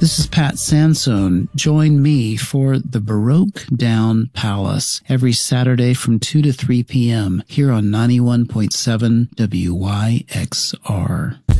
This is Pat Sansone. Join me for the Baroque Down Palace every Saturday from 2 to 3 p.m. here on 91.7 WYXR.